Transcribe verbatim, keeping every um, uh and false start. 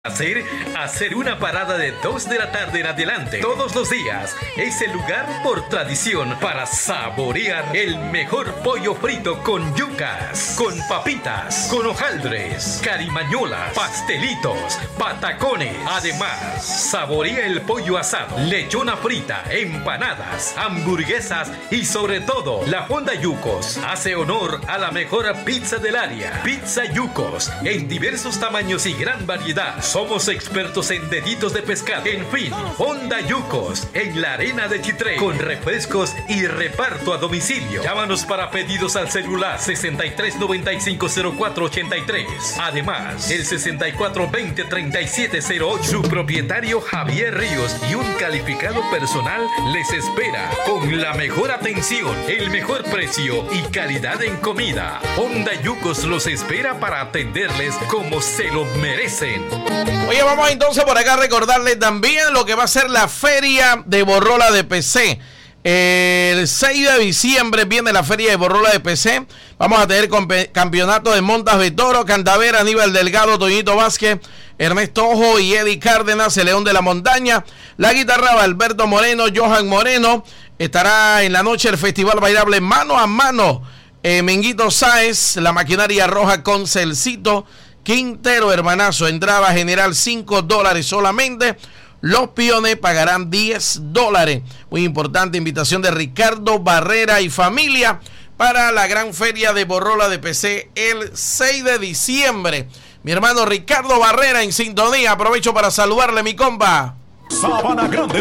Hacer, hacer una parada de dos de la tarde en adelante todos los días es el lugar por tradición para saborear el mejor pollo frito con yucas, con papitas, con hojaldres, carimañolas, pastelitos, patacones. Además, saborea el pollo asado, lechona frita, empanadas, hamburguesas y sobre todo la Fonda Yucos hace honor a la mejor pizza del área. Pizza Yucos en diversos tamaños y gran variedad. Somos expertos en deditos de pescado. En fin, Fonda Yucos en la arena de Chitré con refrescos y reparto a domicilio. Llámanos para pedidos al celular sesenta y tres noventa y cinco cero cuatro ochenta y tres. Además, el sesenta y cuatro veinte treinta y siete cero ocho. Su propietario Javier Ríos y un calificado personal les espera con la mejor atención, el mejor precio y calidad en comida. Fonda Yucos los espera para atenderles como se lo merecen. Oye, vamos entonces por acá a recordarles también lo que va a ser la feria de Borrola de P C. El seis de diciembre viene la feria de Borrola de P C. Vamos a tener campeonato de montas de toro, Candavera, Aníbal Delgado, Toñito Vázquez, Ernesto Ojo y Eddie Cárdenas, el León de la Montaña. La guitarra Alberto Moreno, Johan Moreno. Estará en la noche el festival bailable Mano a Mano. Eh, Minguito Sáez, la maquinaria roja con Celcito Quintero, hermanazo. Entrada general cinco dólares solamente. Los Piones pagarán diez dólares. Muy importante invitación de Ricardo Barrera y familia para la gran feria de Borrola de P C el seis de diciembre. Mi hermano Ricardo Barrera en sintonía. Aprovecho para saludarle, mi compa. Sabana Grande.